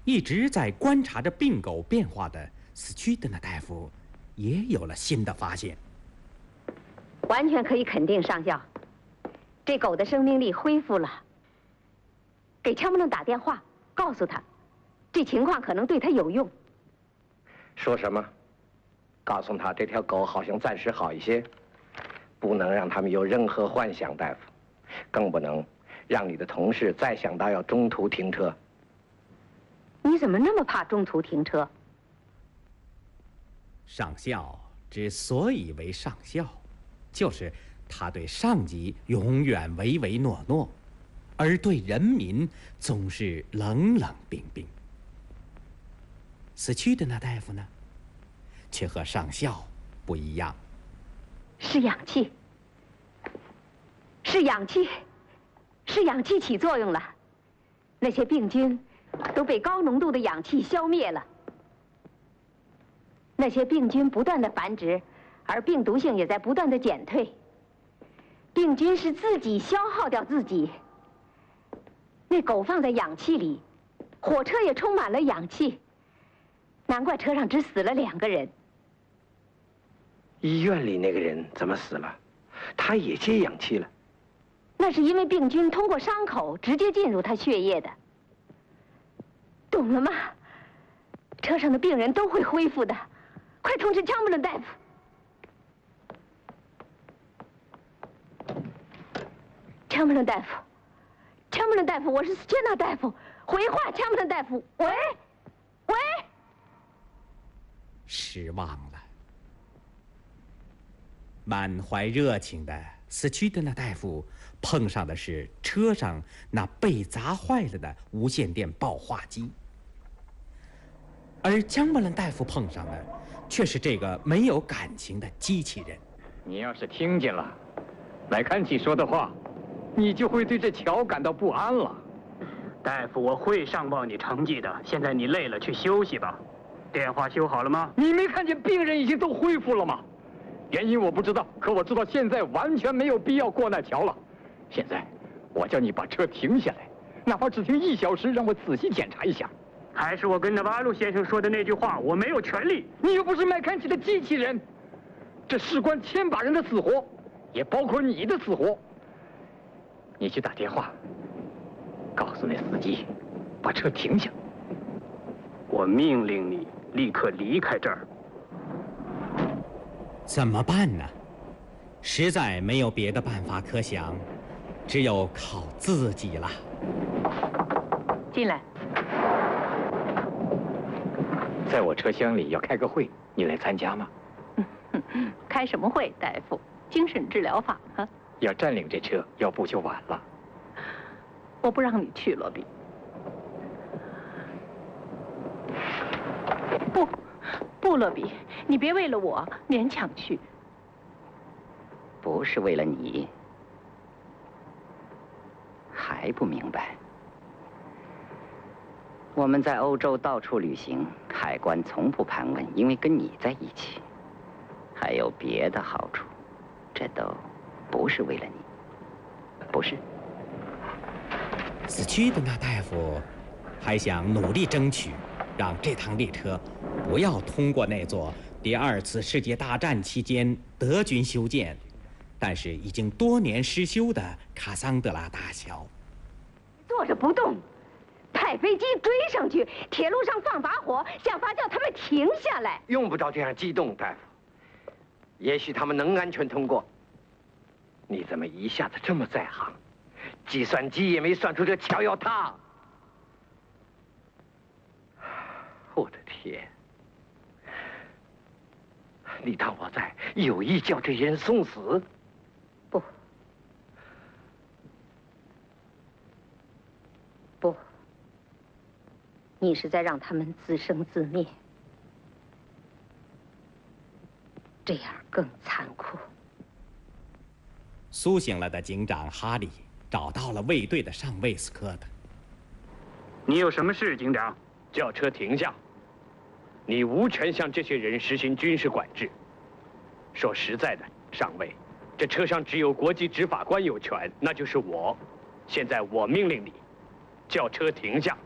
一直在观察着病狗变化的斯屈德纳大夫也有了新的发现。 完全可以肯定，上校，这狗的生命力恢复了。给枪木伦打电话，告诉他，这情况可能对他有用。 说什么？告诉他这条狗好像暂时好一些，不能让他们有任何幻想，大夫，更不能让你的同事再想到要中途停车。 你怎么那么怕中途停车？ 上校之所以为上校，就是他对上级永远唯唯诺诺，而对人民总是冷冷冰冰。死去的那大夫呢，却和上校不一样。 是氧气，是氧气，是氧气起作用了。那些病菌都被高浓度的氧气消灭了。那些病菌不断的繁殖，而病毒性也在不断的减退。病菌是自己消耗掉自己。那狗放在氧气里，火车也充满了氧气，难怪车上只死了2个人。 医院里那个人怎么死了？他也接氧气了。 那是因为病菌通过伤口直接进入他血液的。懂了吗？车上的病人都会恢复的，快通知枪木伦大夫。枪木伦大夫，枪木伦大夫，我是斯切纳大夫，回话，枪木伦大夫，喂，喂。 失望了。满怀热情的斯屈德纳大夫碰上的是车上那被砸坏了的无线电报话机，而江伯伦大夫碰上的却是这个没有感情的机器人。 你要是听见了麦坎齐说的话，你就会对这桥感到不安了。 大夫，我会上报你成绩的。现在你累了，去休息吧。电话修好了吗？ 你没看见病人已经都恢复了吗？原因我不知道，可我知道现在完全没有必要过那桥了。现在，我叫你把车停下来，哪怕只停1小时，让我仔细检查一下。 还是我跟纳瓦鲁先生说的那句话，我没有权利。 你又不是麦坎齐的机器人，这事关千把人的死活，也包括你的死活。你去打电话，告诉那司机，把车停下。 我命令你立刻离开这儿。 怎么办呢？实在没有别的办法可想，只有靠自己了。 进来。 在我车厢里要开个会，你来参加吗？ 开什么会，大夫？精神治疗法啊？ 要占领这车，要不就晚了。 我不让你去，罗比。不，罗比，你别为了我勉强去。 不是为了你，还不明白？我们在欧洲到处旅行，海关从不盘问，因为跟你在一起，还有别的好处，这都不是为了你，不是。 死去的那大夫还想努力争取，让这趟列车不要通过那座第2次世界大战期间德军修建，但是已经多年失修的卡桑德拉大桥。 坐着不动，派飞机追上去，铁路上放把火，想法叫他们停下来。 用不着这样激动，大夫。也许他们能安全通过。你怎么一下子这么在行？计算机也没算出这桥要塌。我的天！你当我在有意叫这些人送死？ 不，你是在让他们自生自灭，这样更残酷。 苏醒了的警长哈利找到了卫队的上尉斯科特。 你有什么事，警长？ 叫车停下！你无权向这些人实行军事管制。说实在的，上尉，这车上只有国际执法官有权，那就是我。现在我命令你，叫车停下。